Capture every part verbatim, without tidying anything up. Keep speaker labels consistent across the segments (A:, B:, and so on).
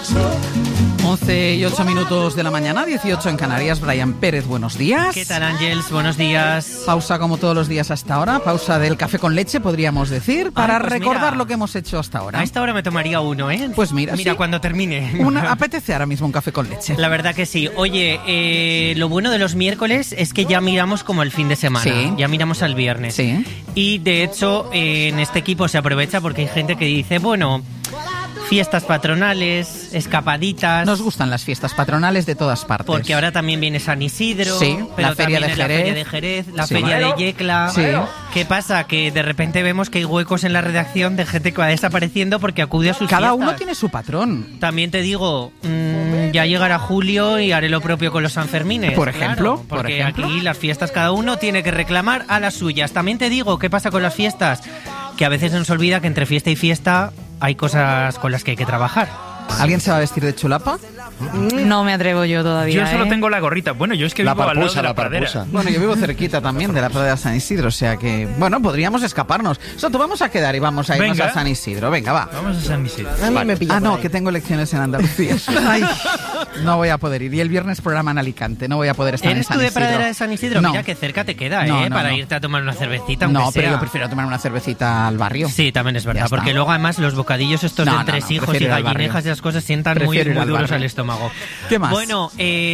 A: once y ocho minutos de la mañana, dieciocho en Canarias. Brian Pérez, buenos días.
B: ¿Qué tal, Ángels? Buenos días.
A: Pausa como todos los días hasta ahora, pausa del café con leche, podríamos decir, para
B: Ay, pues
A: recordar
B: mira,
A: lo que hemos hecho hasta ahora.
B: A esta hora me tomaría uno, ¿eh?
A: Pues mira,
B: Mira,
A: sí.
B: cuando termine.
A: Una, apetece ahora mismo un café con leche.
B: La verdad que sí. Oye, eh, lo bueno de los miércoles es que ya miramos como el fin de semana.
A: Sí.
B: Ya miramos al viernes.
A: Sí.
B: Y de hecho, eh, en este equipo se aprovecha porque hay gente que dice, bueno, fiestas patronales, escapaditas.
A: Nos gustan las fiestas patronales de todas partes.
B: Porque ahora también viene San Isidro,
A: sí,
B: pero
A: la feria
B: también
A: de
B: es la
A: Jerez.
B: feria de Jerez, la
A: Sí.
B: feria de Yecla.
A: Sí.
B: ¿Qué pasa? Que de repente vemos que hay huecos en la redacción de gente que va desapareciendo porque acude a sus
A: Cada
B: fiestas.
A: uno tiene su patrón.
B: También te digo, mmm, ya llegará julio y haré lo propio con los Sanfermines.
A: Por ejemplo,
B: claro,
A: por
B: porque
A: ejemplo.
B: aquí las fiestas cada uno tiene que reclamar a las suyas. También te digo, ¿qué pasa con las fiestas? Que a veces se nos olvida que entre fiesta y fiesta hay cosas con las que hay que trabajar.
A: ¿Alguien se va a vestir de chulapa?
C: No me atrevo yo todavía.
D: Yo solo
C: ¿eh?
D: tengo la gorrita. Bueno, yo es que
E: La
D: vivo al lado
E: parpusa,
D: de la,
E: la
D: pradera.
E: parpusa.
A: Bueno, yo vivo cerquita también de la pradera de San Isidro, o sea que, bueno, podríamos escaparnos. Soto, vamos a quedar y vamos a irnos
D: Venga.
A: a San Isidro. Venga, va.
D: Vamos a San Isidro.
E: A mí me pilla
A: Ah,
E: por
A: no,
E: ahí.
A: que tengo elecciones en Andalucía. Ay, no voy a poder ir. Y el viernes programa en Alicante, no voy a poder estar en
B: ¿Eres
A: San
B: tú de
A: Isidro.
B: Pradera de San Isidro?
A: No.
B: Mira que cerca te queda,
A: No,
B: ¿eh?
A: no,
B: Para
A: no.
B: irte a tomar una cervecita, aunque
A: No, pero
B: sea.
A: yo prefiero tomar una cervecita al barrio.
B: Sí, también es
A: Ya
B: verdad,
A: está.
B: porque luego además los bocadillos estos
A: No,
B: de
A: no,
B: entresijos
A: no, prefiero
B: y
A: ir al barrio.
B: gallinejas y esas cosas sientan muy,
A: Prefiero ir
B: muy
A: al
B: duros
A: barrio.
B: al estómago.
A: ¿Qué más?
B: Bueno,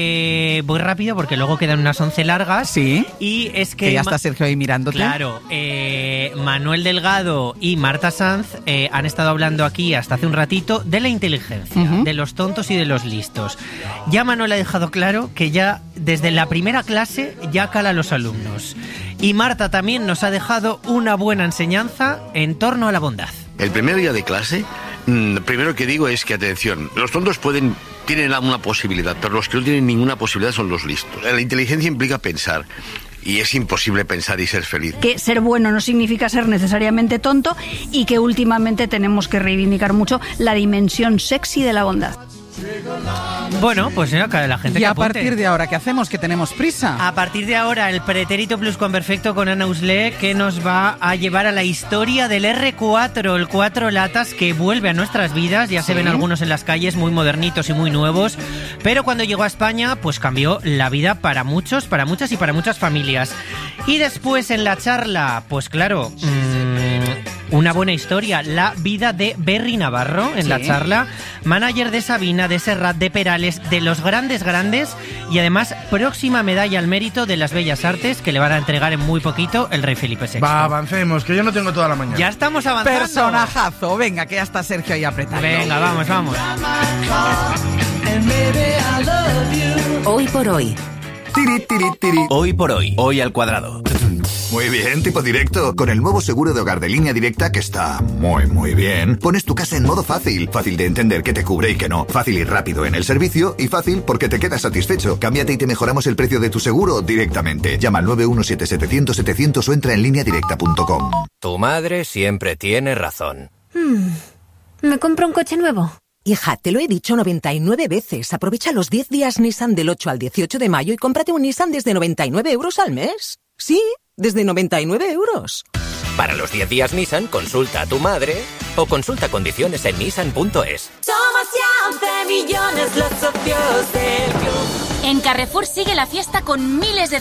B: eh, voy rápido porque luego quedan unas once largas.
A: Sí.
B: Y es que...
A: Que ya
B: Ma-
A: está Sergio ahí mirándote.
B: Claro, eh, Manuel Delgado y Marta Sanz eh, han estado hablando aquí hasta hace un ratito de la inteligencia,
A: Ujú.
B: de los tontos y de los listos. Ya Manuel ha dejado claro que ya desde la primera clase ya cala a los alumnos. Y Marta también nos ha dejado una buena enseñanza en torno a la bondad.
F: El primer día de clase, mmm, primero que digo es que, atención, los tontos pueden, tienen una posibilidad, pero los que no tienen ninguna posibilidad son los listos. La inteligencia implica pensar, y es imposible pensar y ser feliz.
G: Que ser bueno no significa ser necesariamente tonto y que últimamente tenemos que reivindicar mucho la dimensión sexy de la bondad.
B: Bueno, pues mira, la gente
A: Y
B: que
A: a
B: apunte.
A: partir de ahora, ¿qué hacemos? Que tenemos prisa.
B: A partir de ahora, el pretérito pluscuamperfecto con Ana Usle, que nos va a llevar a la historia del erre cuatro, el cuatro latas que vuelve a nuestras vidas. Ya se
A: Sí.
B: ven algunos en las calles muy modernitos y muy nuevos, pero cuando llegó a España, pues cambió la vida para muchos, para muchas y para muchas familias. Y después en la charla, pues claro, mmm, una buena historia, la vida de Berry Navarro en
A: Sí.
B: la charla, manager de Sabina, de Serrat, de Perales, de los grandes grandes y además próxima medalla al mérito de las Bellas Artes que le van a entregar en muy poquito el rey Felipe sexto.
H: Va, avancemos, que yo no tengo toda la mañana.
B: Ya estamos avanzando.
A: Personajazo. Venga, que ya está Sergio ahí apretando.
B: Venga, vamos, vamos.
I: Hoy por hoy.
J: Tiri, tiri, tiri.
K: Hoy por hoy, hoy al cuadrado.
J: Muy bien, tipo directo. Con el nuevo seguro de hogar de Línea Directa, que está muy, muy bien, pones tu casa en modo fácil. Fácil de entender qué te cubre y qué no. Fácil y rápido en el servicio y fácil porque te quedas satisfecho. Cámbiate y te mejoramos el precio de tu seguro directamente. Llama al nueve uno siete setecientos setecientos o entra en línea directa punto com.
K: Tu madre siempre tiene razón.
I: Hmm. ¿Me compro un coche nuevo? Hija, te lo he dicho noventa y nueve veces. Aprovecha los diez días Nissan del ocho al dieciocho de mayo y cómprate un Nissan desde noventa y nueve euros al mes. Sí, desde noventa y nueve euros.
K: Para los diez días Nissan, consulta a tu madre o consulta condiciones en nissan punto es.
L: Somos ya once millones los socios del club.
M: En Carrefour sigue la fiesta con miles de